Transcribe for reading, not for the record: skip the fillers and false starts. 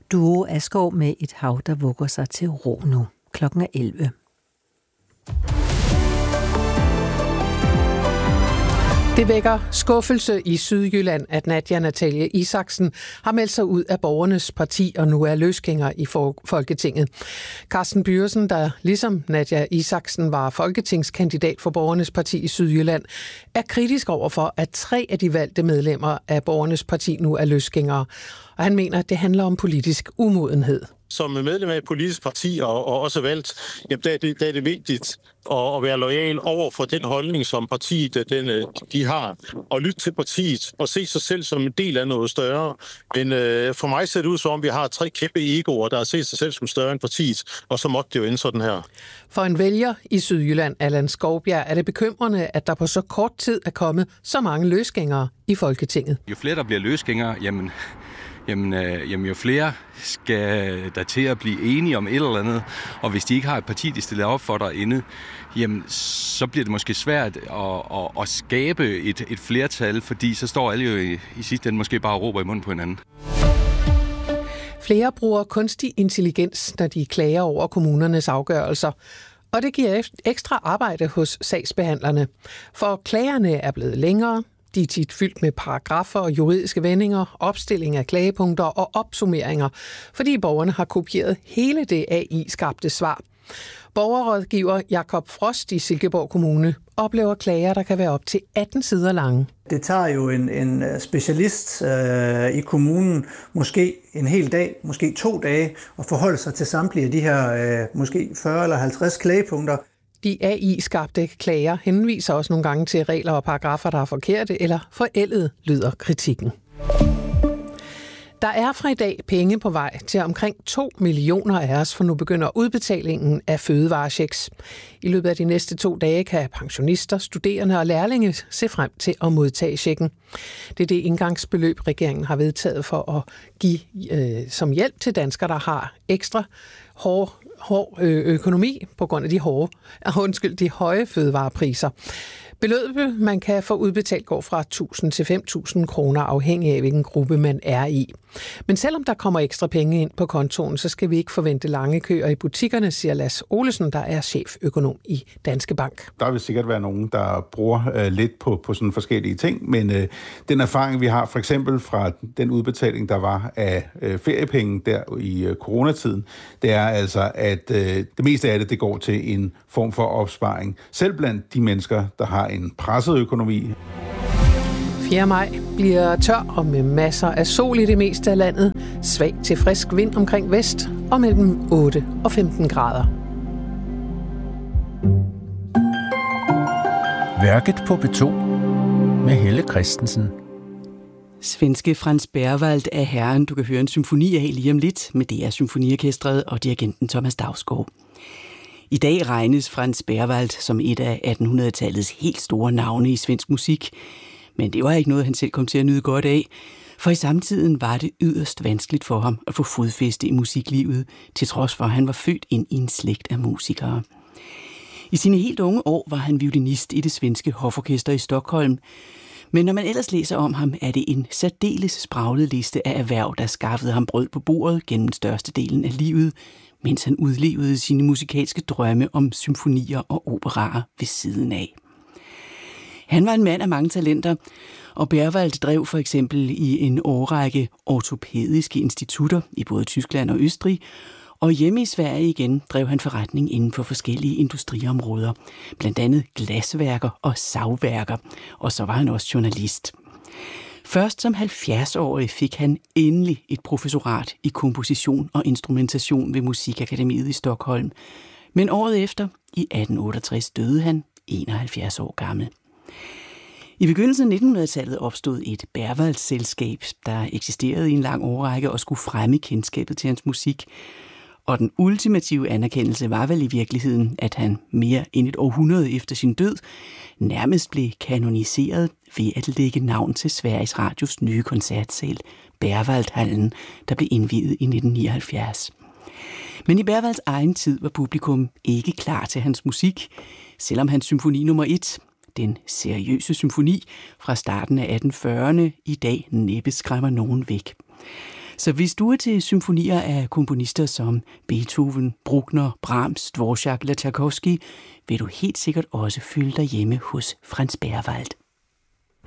Duo Asgaard med Et hav, der vugger sig til ro nu. Klokken er 11. Det vækker skuffelse i Sydjylland, at Nadia Natalie Isaksen har meldt sig ud af Borgernes Parti og nu er løsgænger i Folketinget. Carsten Byresen, der ligesom Nadia Isaksen var folketingskandidat for Borgernes Parti i Sydjylland, er kritisk overfor, at 3 af de valgte medlemmer af Borgernes Parti nu er løsgængere. Og han mener, at det handler om politisk umodenhed. Som medlem af et politisk parti og også valgt, jamen, der er det vigtigt at være lojal over for den holdning, som partiet de har, og lytte til partiet og se sig selv som en del af noget større. Men for mig ser det ud som om, vi har 3 kæmpe egoer, der har set sig selv som større end partiet, og så måtte det jo ende sådan her. For en vælger i Sydjylland, Allan Skovbjerg, er det bekymrende, at der på så kort tid er kommet så mange løsgængere i Folketinget. Jo flere der bliver løsgængere, jamen jo flere skal der til at blive enige om et eller andet, og hvis de ikke har et parti, de stiller op for derinde, jamen så bliver det måske svært at skabe et flertal, fordi så står alle jo i sidste ende måske bare og råber i munden på hinanden. Flere bruger kunstig intelligens, når de klager over kommunernes afgørelser, og det giver ekstra arbejde hos sagsbehandlerne, for klagerne er blevet længere. De er tit fyldt med paragrafer og juridiske vendinger, opstilling af klagepunkter og opsummeringer, fordi borgerne har kopieret hele det AI-skabte svar. Borgerrådgiver Jakob Frost i Silkeborg Kommune oplever klager, der kan være op til 18 sider lange. Det tager jo en specialist i kommunen måske en hel dag, måske 2 dage, at forholde sig til samtlige af de her måske 40 eller 50 klagepunkter. De AI-skabte klager henviser også nogle gange til regler og paragrafer, der er forkerte eller forældede, lyder kritikken. Der er fra i dag penge på vej til omkring 2 millioner af os, for nu begynder udbetalingen af fødevarechecks. I løbet af de næste 2 dage kan pensionister, studerende og lærlinge se frem til at modtage checken. Det er det indgangsbeløb, regeringen har vedtaget for at give som hjælp til danskere, der har ekstra hård økonomi på grund af de høje fødevarepriser. Beløbet, man kan få udbetalt, går fra 1.000 til 5.000 kroner, afhængig af, hvilken gruppe man er i. Men selvom der kommer ekstra penge ind på kontoen, så skal vi ikke forvente lange køer i butikkerne, siger Lars Olesen, der er cheføkonom i Danske Bank. Der vil sikkert være nogen, der bruger lidt på sådan forskellige ting, men den erfaring, vi har for eksempel fra den udbetaling, der var af feriepenge der i coronatiden, det er altså, at det meste af det går til en form for opsparing. Selv blandt de mennesker, der har en presset økonomi. 4. maj bliver tør og med masser af sol i det meste af landet. Svag til frisk vind omkring vest og mellem 8 og 15 grader. Værket på P2 med Helle Christensen. Svenske Frans Berwald er herren, du kan høre en symfoni af lige om lidt med DR Symfoniorkestret og dirigenten Thomas Dausgaard. I dag regnes Frans Berwald som et af 1800-tallets helt store navne i svensk musik, men det var ikke noget, han selv kom til at nyde godt af, for i samtiden var det yderst vanskeligt for ham at få fodfæste i musiklivet, til trods for, at han var født ind i en slægt af musikere. I sine helt unge år var han violinist i det svenske hoforkester i Stockholm, men når man ellers læser om ham, er det en særdeles spraglet liste af erhverv, der skaffede ham brød på bordet gennem størstedelen af livet, mens han udlevede sine musikalske drømme om symfonier og operaer ved siden af. Han var en mand af mange talenter, og Berwald drev for eksempel i en årrække ortopædiske institutter i både Tyskland og Østrig, og hjemme i Sverige igen drev han forretning inden for forskellige industriområder, blandt andet glasværker og savværker, og så var han også journalist. Først som 70-årig fik han endelig et professorat i komposition og instrumentation ved Musikakademiet i Stockholm, men året efter, i 1868, døde han 71 år gammel. I begyndelsen af 1900-tallet opstod et Berwald-selskab, der eksisterede i en lang årrække og skulle fremme kendskabet til hans musik. Og den ultimative anerkendelse var vel i virkeligheden, at han mere end et århundrede efter sin død nærmest blev kanoniseret ved at lægge navn til Sveriges Radios nye koncertsal, Berwaldhallen, der blev indviet i 1979. Men i Berwalds egen tid var publikum ikke klar til hans musik, selvom hans symfoni nummer 1, den seriøse symfoni fra starten af 1840'erne, i dag næppe skræmmer nogen væk. Så hvis du er til symfonier af komponister som Beethoven, Bruckner, Brahms, Dvorak eller Tchaikovsky, vil du helt sikkert også føle dig hjemme hos Franz Berwald.